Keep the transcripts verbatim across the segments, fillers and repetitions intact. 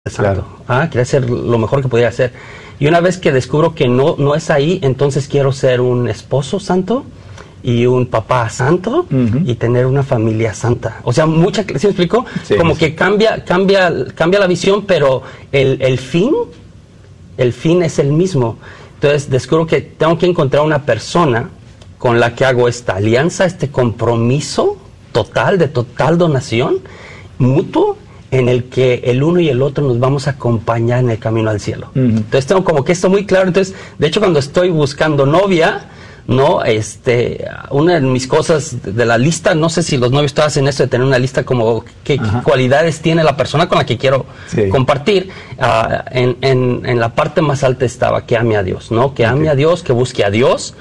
santo. Claro. Ah, quería ser lo mejor que podía hacer. Y una vez que descubro que no, no es ahí, entonces quiero ser un esposo santo y un papá santo uh-huh. y tener una familia santa. O sea, mucha, ¿sí me explico? Sí, Como sí. que cambia, cambia, cambia la visión, pero el, el fin, el fin es el mismo. Entonces descubro que tengo que encontrar una persona con la que hago esta alianza, este compromiso total, de total donación, mutuo, en el que el uno y el otro nos vamos a acompañar en el camino al cielo. Uh-huh. Entonces tengo como que esto muy claro. Entonces, de hecho, cuando estoy buscando novia, no, este, una de mis cosas de la lista, no sé si los novios todos hacen eso de tener una lista como qué, qué cualidades tiene la persona con la que quiero sí. compartir. Uh, en, en, en la parte más alta estaba que ame a Dios, ¿no? Que ame okay. a Dios, que busque a Dios,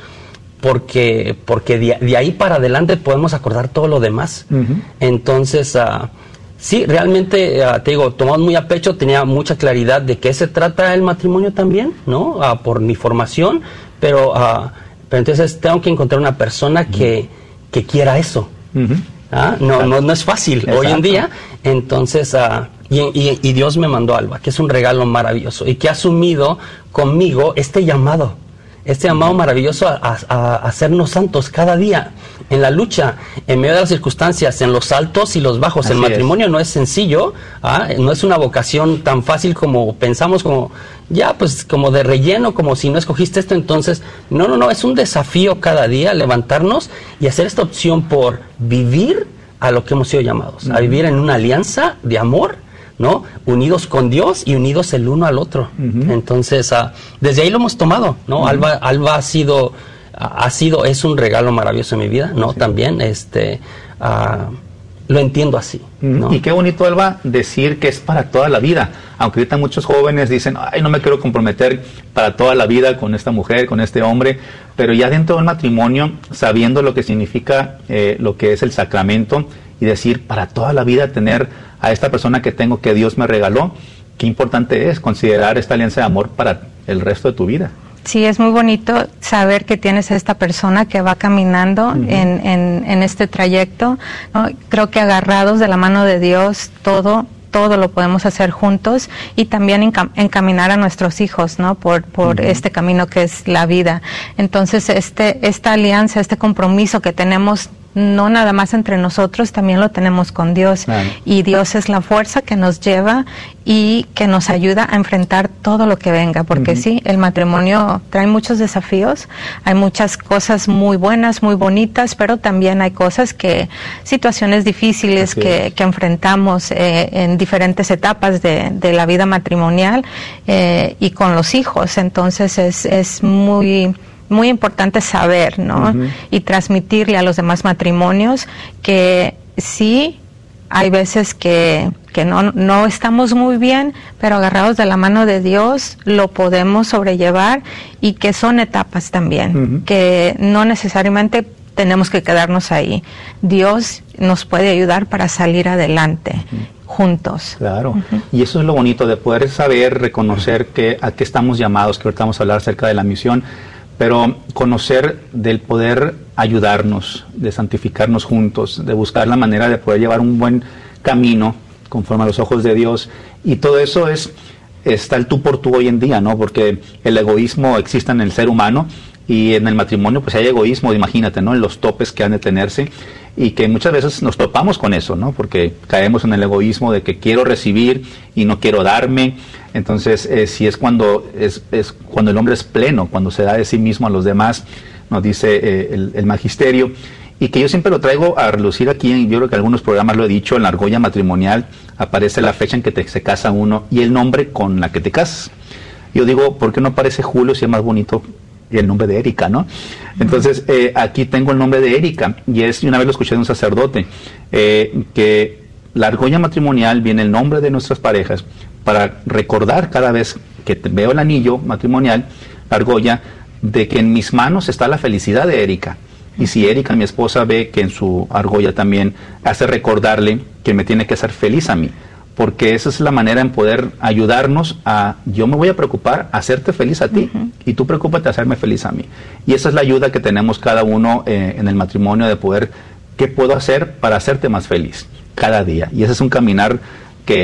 porque, porque de, de ahí para adelante podemos acordar todo lo demás. Uh-huh. Entonces, uh, sí, realmente, uh, te digo, tomado muy a pecho, tenía mucha claridad de qué se trata el matrimonio también, ¿no? Uh, por mi formación, pero, uh, pero entonces tengo que encontrar una persona uh-huh. que, que quiera eso. Uh-huh. ¿Ah? No, no, no es fácil Exacto. hoy en día. Entonces, uh, y, y, y Dios me mandó a Alba, que es un regalo maravilloso, y que ha asumido conmigo este llamado. Este llamado maravilloso a, a, a hacernos santos cada día, en la lucha, en medio de las circunstancias, en los altos y los bajos. Así el matrimonio es. no es sencillo, ¿ah? No es una vocación tan fácil como pensamos, como ya pues como de relleno, como si no escogiste esto, entonces, no, no, no, es un desafío cada día levantarnos y hacer esta opción por vivir a lo que hemos sido llamados, uh-huh. a vivir en una alianza de amor, ¿no? Unidos con Dios y unidos el uno al otro. Uh-huh. Entonces, uh, desde ahí lo hemos tomado, ¿no? Uh-huh. Alba, Alba ha sido, uh, ha sido, es un regalo maravilloso en mi vida, ¿no? Sí. También, este, uh, lo entiendo así, ¿no? Uh-huh. Y qué bonito, Alba, decir que es para toda la vida. Aunque ahorita muchos jóvenes dicen, ay, no me quiero comprometer para toda la vida con esta mujer, con este hombre, pero ya dentro del matrimonio, sabiendo lo que significa, eh, lo que es el sacramento, y decir, para toda la vida tener a esta persona que tengo, que Dios me regaló, qué importante es considerar esta alianza de amor para el resto de tu vida. Sí, es muy bonito saber que tienes a esta persona que va caminando uh-huh. en, en, en este trayecto, ¿no? Creo que agarrados de la mano de Dios, todo todo lo podemos hacer juntos y también encam- encaminar a nuestros hijos, ¿no? Por, por uh-huh. este camino que es la vida. Entonces, este, esta alianza, este compromiso que tenemos, no nada más entre nosotros, también lo tenemos con Dios. Claro. Y Dios es la fuerza que nos lleva y que nos ayuda a enfrentar todo lo que venga, porque uh-huh. sí, el matrimonio trae muchos desafíos, hay muchas cosas muy buenas, muy bonitas, pero también hay cosas que, situaciones difíciles que, que enfrentamos eh, en diferentes etapas de, de la vida matrimonial eh, y con los hijos. Entonces es, es muy... muy importante saber, ¿no? Uh-huh. Y transmitirle a los demás matrimonios que sí, hay veces que, que no, no estamos muy bien, pero agarrados de la mano de Dios lo podemos sobrellevar y que son etapas también, uh-huh. que no necesariamente tenemos que quedarnos ahí. Dios nos puede ayudar para salir adelante. Uh-huh. Juntos. Claro, uh-huh. y eso es lo bonito de poder saber, reconocer que a qué estamos llamados, que ahorita vamos a hablar acerca de la misión, pero conocer del poder ayudarnos, de santificarnos juntos, de buscar la manera de poder llevar un buen camino conforme a los ojos de Dios, y todo eso es, está el tú por tú hoy en día, ¿no? Porque el egoísmo existe en el ser humano, y en el matrimonio pues hay egoísmo, imagínate, ¿no? En los topes que han de tenerse, y que muchas veces nos topamos con eso, ¿no? Porque caemos en el egoísmo de que quiero recibir y no quiero darme. Entonces, eh, si es cuando es, es cuando el hombre es pleno, cuando se da de sí mismo a los demás, nos dice eh, el, el magisterio, y que yo siempre lo traigo a relucir aquí, en, yo creo que en algunos programas lo he dicho, en la argolla matrimonial aparece la fecha en que te, se casa uno y el nombre con la que te casas. Yo digo, ¿por qué no aparece Julio si es más bonito y el nombre de Erika, ¿no? Entonces, eh, aquí tengo el nombre de Erika, y es, y una vez lo escuché de un sacerdote, eh, que la argolla matrimonial viene el nombre de nuestras parejas, para recordar cada vez que te veo el anillo matrimonial, la argolla, de que en mis manos está la felicidad de Erika. Y si Erika, mi esposa, ve que en su argolla también hace recordarle que me tiene que hacer feliz a mí, porque esa es la manera en poder ayudarnos a, yo me voy a preocupar a hacerte feliz a ti, uh-huh. y tú preocúpate a hacerme feliz a mí. Y esa es la ayuda que tenemos cada uno eh, en el matrimonio, de poder, ¿qué puedo hacer para hacerte más feliz cada día? Y ese es un caminar que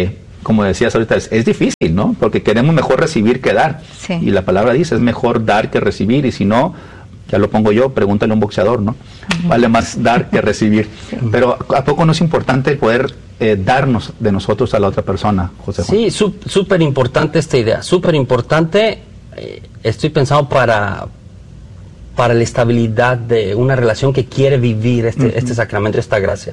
como decías ahorita, es, es difícil, ¿no? Porque queremos mejor recibir que dar. Sí. Y la palabra dice, es mejor dar que recibir, y si no, ya lo pongo yo, pregúntale a un boxeador, ¿no? Uh-huh. Vale más dar que recibir. Sí. Pero ¿a poco no es importante poder eh, darnos de nosotros a la otra persona, José Juan? Sí, súper importante esta idea, súper importante. Eh, estoy pensando para, para la estabilidad de una relación que quiere vivir este, uh-huh. este sacramento, esta gracia.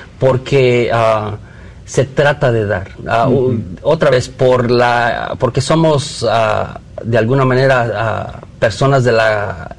Porque uh, se trata de dar. Uh, uh-huh. Otra vez, por la, porque somos uh, de alguna manera uh, personas de la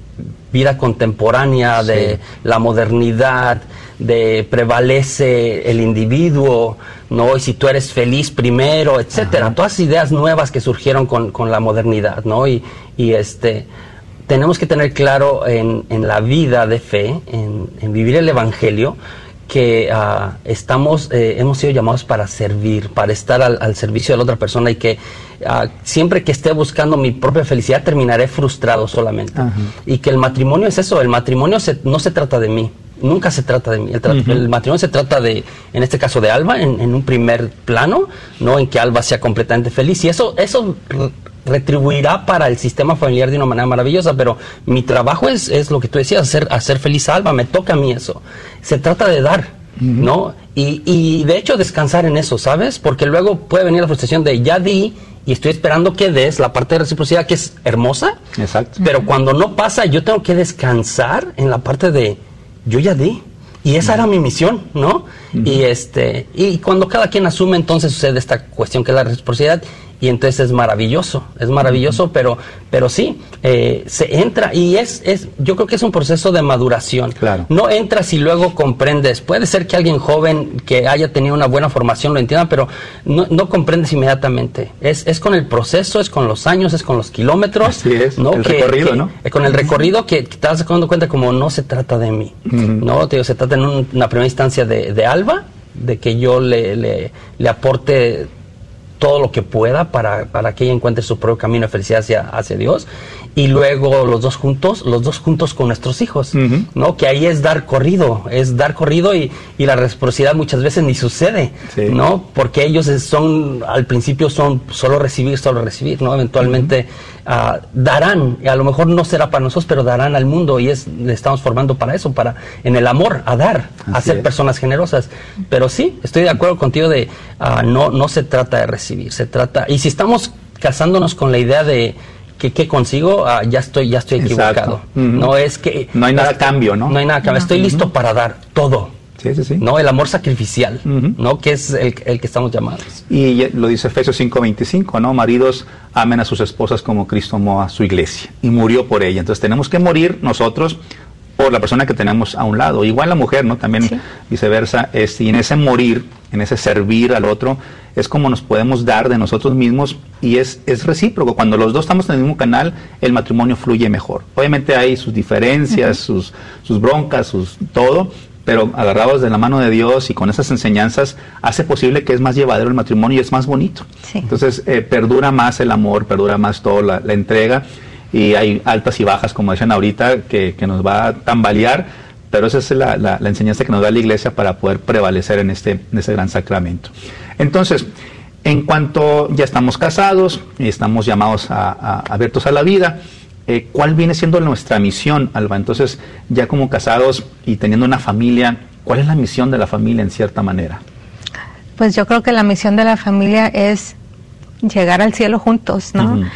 vida contemporánea, sí. de la modernidad, de prevalece el individuo, ¿no? Y si tú eres feliz primero, etcétera. Ajá. Todas ideas nuevas que surgieron con, con la modernidad, ¿no? Y, y este, tenemos que tener claro en, en la vida de fe, en, en vivir el Evangelio, que uh, estamos, eh, hemos sido llamados para servir, para estar al, al servicio de la otra persona, y que uh, siempre que esté buscando mi propia felicidad terminaré frustrado solamente. Ajá. Y que el matrimonio es eso, el matrimonio se, no se trata de mí, nunca se trata de mí, el, tra- uh-huh. el matrimonio se trata de, en este caso de Alba, en, en un primer plano, ¿no? En que Alba sea completamente feliz, y eso, eso retribuirá para el sistema familiar de una manera maravillosa, pero mi trabajo es, es lo que tú decías, hacer, hacer feliz a Alba, me toca a mí eso. Se trata de dar, uh-huh. ¿no? Y, y de hecho descansar en eso, ¿sabes? Porque luego puede venir la frustración de ya di y estoy esperando que des la parte de reciprocidad, que es hermosa. Exacto. Pero uh-huh. cuando no pasa, yo tengo que descansar en la parte de yo ya di. Y esa uh-huh. era mi misión, ¿no? Uh-huh. Y este y cuando cada quien asume, entonces sucede esta cuestión que es la reciprocidad, y entonces es maravilloso, es maravilloso, uh-huh. pero pero sí, eh, se entra, y es, es yo creo que es un proceso de maduración. Claro. No entras y luego comprendes. Puede ser que alguien joven que haya tenido una buena formación lo entienda, pero no, no comprendes inmediatamente. Es, es con el proceso, es con los años, es con los kilómetros. Así es, ¿no? el que, recorrido, que, ¿no? Eh, con el recorrido que, que te vas dando cuenta como no se trata de mí, uh-huh. ¿no? Te digo, se trata en un, una primera instancia de, de Alba, de que yo le, le, le aporte todo lo que pueda para, para que ella encuentre su propio camino de felicidad hacia, hacia Dios, y luego los dos juntos, los dos juntos con nuestros hijos, uh-huh. ¿no? Que ahí es dar corrido, es dar corrido, y, y la reciprocidad muchas veces ni sucede, sí. ¿no? Porque ellos son, al principio son solo recibir, solo recibir, ¿no? Eventualmente uh-huh. uh, darán, y a lo mejor no será para nosotros, pero darán al mundo, y es, le estamos formando para eso, para, en el amor, a dar, Así a ser es. personas generosas. Pero sí, estoy de acuerdo contigo de, uh, no, no se trata de recibir, se trata, y si estamos casándonos con la idea de que qué consigo, ah, ya estoy ya estoy equivocado. Uh-huh. No es que no hay nada es, cambio, ¿no? No hay nada cambio. Estoy uh-huh. listo para dar todo. Sí, sí, sí. No, el amor sacrificial, uh-huh. ¿no? Que es el, el que estamos llamados. Y lo dice Efesios cinco veinticinco, ¿no? Maridos, amen a sus esposas como Cristo amó a su iglesia y murió por ella. Entonces tenemos que morir nosotros por la persona que tenemos a un lado. Igual la mujer, ¿no? También sí. viceversa. Es, y en ese morir, en ese servir al otro, es como nos podemos dar de nosotros mismos, y es, es recíproco. Cuando los dos estamos en el mismo canal, el matrimonio fluye mejor. Obviamente hay sus diferencias, uh-huh. sus, sus broncas, sus todo, pero agarrados de la mano de Dios y con esas enseñanzas, hace posible que es más llevadero el matrimonio y es más bonito. Sí. Entonces, eh, perdura más el amor, perdura más todo, la, la entrega, y hay altas y bajas, como decían ahorita, que, que nos va a tambalear, pero esa es la, la, la enseñanza que nos da la Iglesia para poder prevalecer en este, en este gran sacramento. Entonces, en cuanto ya estamos casados y estamos llamados a, a abiertos a la vida, eh, ¿cuál viene siendo nuestra misión, Alba? Entonces, ya como casados y teniendo una familia, ¿cuál es la misión de la familia en cierta manera? Pues yo creo que la misión de la familia es llegar al cielo juntos, ¿no? Uh-huh.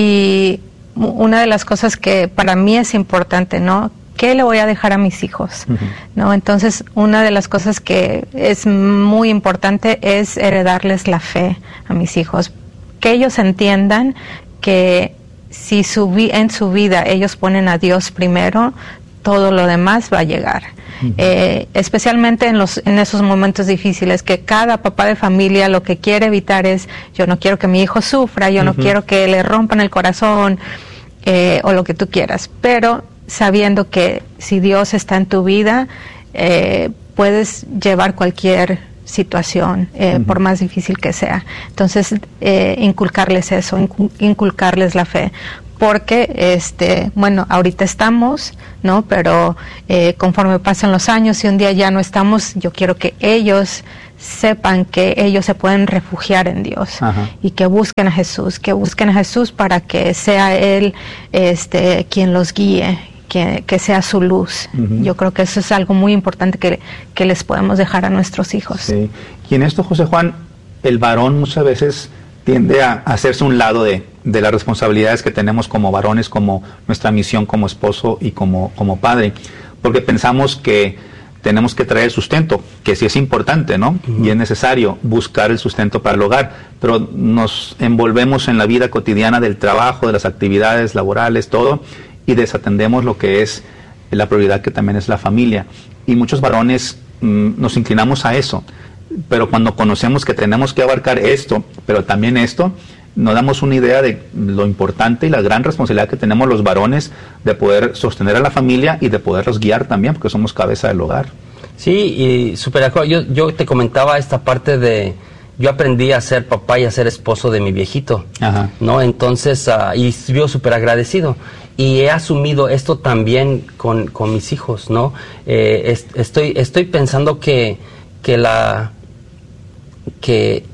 Y una de las cosas que para mí es importante, ¿no? ¿Qué le voy a dejar a mis hijos? Uh-huh. ¿No? Entonces, una de las cosas que es muy importante es heredarles la fe a mis hijos. Que ellos entiendan que si su vi- en su vida ellos ponen a Dios primero, todo lo demás va a llegar. Uh-huh. Eh, especialmente en, los, en esos momentos difíciles, que cada papá de familia lo que quiere evitar es, yo no quiero que mi hijo sufra, yo uh-huh. no quiero que le rompan el corazón, eh, o lo que tú quieras, pero sabiendo que si Dios está en tu vida, eh, puedes llevar cualquier situación, eh, uh-huh. por más difícil que sea. Entonces, eh, inculcarles eso, incu- inculcarles la fe. Porque, este, bueno, ahorita estamos, ¿no? Pero eh, conforme pasan los años y un día ya no estamos, yo quiero que ellos sepan que ellos se pueden refugiar en Dios. Ajá. Y que busquen a Jesús, que busquen a Jesús para que sea Él este, quien los guíe, que, que sea su luz. Uh-huh. Yo creo que eso es algo muy importante que, que les podemos dejar a nuestros hijos. Sí. Y en esto, José Juan, el varón muchas veces tiende a hacerse un lado de, de las responsabilidades que tenemos como varones, como nuestra misión como esposo y como, como padre, porque pensamos que tenemos que traer sustento, que sí es importante, ¿no? Uh-huh. Y es necesario buscar el sustento para el hogar, pero nos envolvemos en la vida cotidiana del trabajo, de las actividades laborales, todo, y desatendemos lo que es la prioridad, que también es la familia. Y muchos varones mmm, nos inclinamos a eso, pero cuando conocemos que tenemos que abarcar esto, pero también esto, nos damos una idea de lo importante y la gran responsabilidad que tenemos los varones de poder sostener a la familia y de poderlos guiar también, porque somos cabeza del hogar. Sí, y súper de acuerdo. Yo, yo te comentaba esta parte de, yo aprendí a ser papá y a ser esposo de mi viejito, Ajá. ¿no? Entonces, uh, y vivo súper agradecido. Y he asumido esto también con, con mis hijos, ¿no? Eh, est, estoy, estoy pensando que, que la, que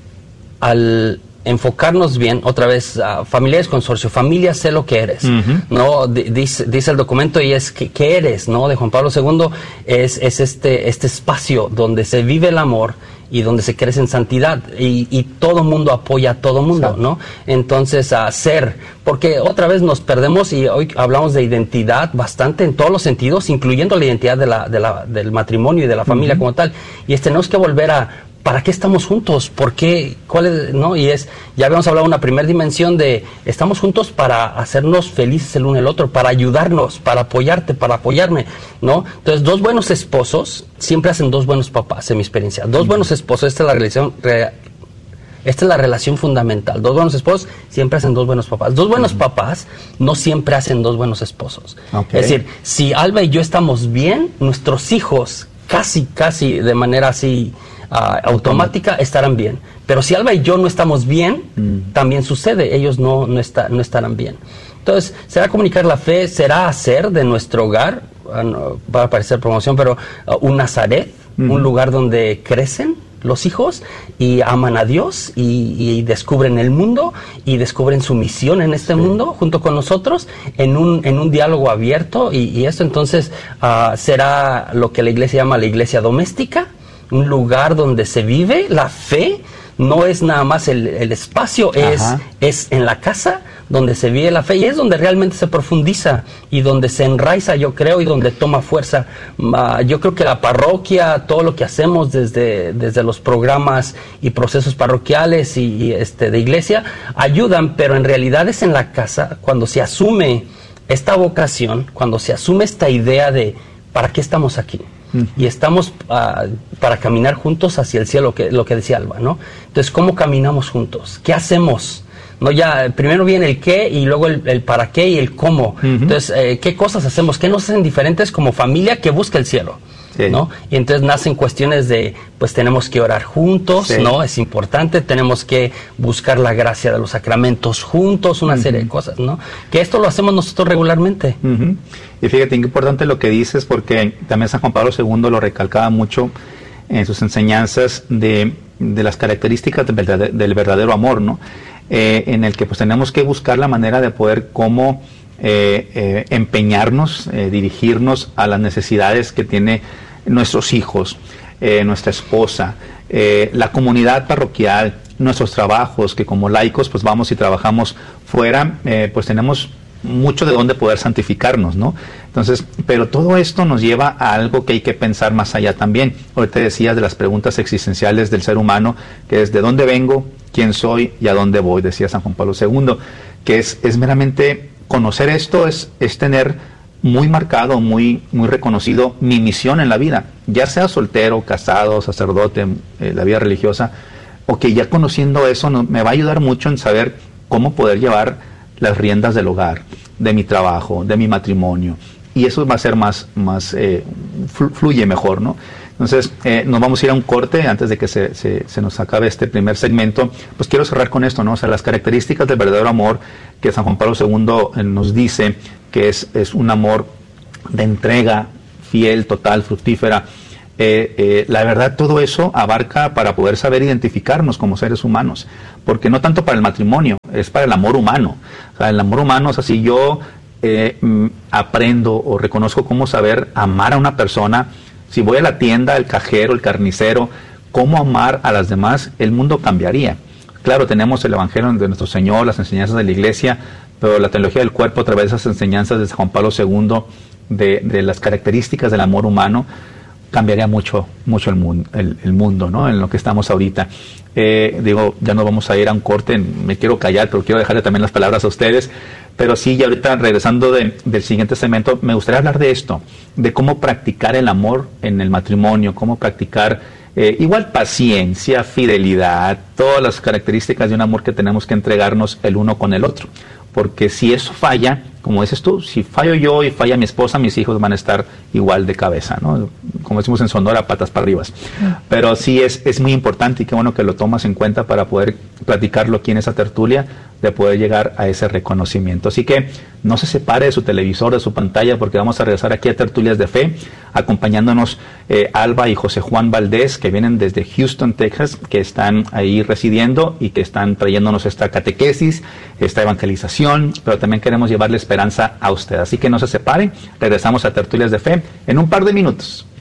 al enfocarnos bien, otra vez, uh, familia es consorcio, familia sé lo que eres, uh-huh. ¿no? D- dice, dice el documento, y es que, que eres, ¿no? De Juan Pablo segundo, es, es este, este espacio donde se vive el amor y donde se crece en santidad, y, y todo mundo apoya a todo mundo, sí. ¿no? Entonces, a uh, ser, porque otra vez nos perdemos, y hoy hablamos de identidad bastante en todos los sentidos, incluyendo la identidad de la, de la, del matrimonio y de la familia uh-huh. como tal, y es, tenemos que volver a ¿para qué estamos juntos? ¿Por qué? ¿Cuál es? ¿No? Y es, ya habíamos hablado de una primera dimensión de, estamos juntos para hacernos felices el uno el otro, para ayudarnos, para apoyarte, para apoyarme, ¿no? Entonces, dos buenos esposos siempre hacen dos buenos papás, en mi experiencia. Dos uh-huh. buenos esposos, esta es la relación, re, esta es la relación fundamental. Dos buenos esposos siempre hacen dos buenos papás. Dos buenos uh-huh. papás no siempre hacen dos buenos esposos. Okay. Es decir, si Alba y yo estamos bien, nuestros hijos casi, casi de manera así Uh, automática estarán bien, pero si Alba y yo no estamos bien, mm. también sucede, ellos no, no, está, no estarán bien. Entonces, será comunicar la fe, será hacer de nuestro hogar, uh, no, va a parecer promoción, pero uh, un Nazaret, mm. un lugar donde crecen los hijos y aman a Dios y, y descubren el mundo y descubren su misión en este sí. mundo junto con nosotros en un, en un diálogo abierto, y, y esto entonces uh, será lo que la iglesia llama la iglesia doméstica, un lugar donde se vive la fe. No es nada más el, el espacio, es, es en la casa donde se vive la fe, y es donde realmente se profundiza y donde se enraiza, yo creo, y donde toma fuerza. Uh, yo creo que la parroquia, todo lo que hacemos desde, desde los programas y procesos parroquiales y, y este, de iglesia, ayudan, pero en realidad es en la casa cuando se asume esta vocación, cuando se asume esta idea de ¿para qué estamos aquí? Y estamos uh, para caminar juntos hacia el cielo, que, lo que decía Alba, ¿no? Entonces, ¿cómo caminamos juntos? ¿Qué hacemos? No, ya primero viene el qué y luego el, el para qué y el cómo. Uh-huh. Entonces, eh, ¿qué cosas hacemos? ¿Qué nos hacen diferentes como familia que busca el cielo? Sí. ¿No? Y entonces nacen cuestiones de, pues tenemos que orar juntos, sí. ¿no? Es importante, tenemos que buscar la gracia de los sacramentos juntos, una uh-huh. serie de cosas, ¿no? Que esto lo hacemos nosotros regularmente. Uh-huh. Y fíjate, qué importante lo que dices, porque también San Juan Pablo segundo lo recalcaba mucho en sus enseñanzas de, de las características del verdadero, del verdadero amor, ¿no? Eh, en el que pues tenemos que buscar la manera de poder cómo eh, eh, empeñarnos, eh, dirigirnos a las necesidades que tiene nuestros hijos, eh, nuestra esposa, eh, la comunidad parroquial, nuestros trabajos, que como laicos pues vamos y trabajamos fuera, eh, pues tenemos mucho de dónde poder santificarnos, ¿no? Entonces, pero todo esto nos lleva a algo que hay que pensar más allá también. Ahorita decías de las preguntas existenciales del ser humano, que es de dónde vengo, quién soy y a dónde voy, decía San Juan Pablo segundo, que es, es meramente conocer esto, es, es tener muy marcado, muy, muy reconocido mi misión en la vida, ya sea soltero, casado, sacerdote, eh, la vida religiosa, o que ya conociendo eso no, me va a ayudar mucho en saber cómo poder llevar las riendas del hogar, de mi trabajo, de mi matrimonio, y eso va a ser más, más eh, fluye mejor, ¿no? Entonces, eh, nos vamos a ir a un corte antes de que se, se, se nos acabe este primer segmento. Pues quiero cerrar con esto, ¿no? O sea, las características del verdadero amor que San Juan Pablo segundo eh, nos dice que es, es un amor de entrega fiel, total, fructífera. Eh, eh, la verdad, todo eso abarca para poder saber identificarnos como seres humanos, porque no tanto para el matrimonio, es para el amor humano. O sea, el amor humano es así, yo eh, m, aprendo o reconozco cómo saber amar a una persona. Si voy a la tienda, el cajero, el carnicero, cómo amar a las demás, el mundo cambiaría. Claro, tenemos el Evangelio de nuestro Señor, las enseñanzas de la Iglesia, pero la teología del cuerpo, a través de esas enseñanzas de Juan Pablo segundo, de, de las características del amor humano, cambiaría mucho mucho el mundo, el, el mundo, ¿no? En lo que estamos ahorita. Eh, digo, ya no vamos a ir a un corte, me quiero callar, pero quiero dejarle también las palabras a ustedes. Pero sí, ya ahorita regresando de, del siguiente segmento, me gustaría hablar de esto, de cómo practicar el amor en el matrimonio, cómo practicar eh, igual paciencia, fidelidad, todas las características de un amor que tenemos que entregarnos el uno con el otro. Porque si eso falla, como dices tú, si fallo yo y falla mi esposa, mis hijos van a estar igual de cabeza, ¿no? Como decimos en Sonora, patas para arriba. Pero sí es, es muy importante, y qué bueno que lo tomas en cuenta para poder platicarlo aquí en esa tertulia, de poder llegar a ese reconocimiento. Así que no se separe de su televisor, de su pantalla, porque vamos a regresar aquí a Tertulias de Fe, acompañándonos eh, Alba y José Juan Valdés, que vienen desde Houston, Texas, que están ahí residiendo y que están trayéndonos esta catequesis, esta evangelización, pero también queremos llevarle esperanza a usted. Así que no se separe, regresamos a Tertulias de Fe en un par de minutos.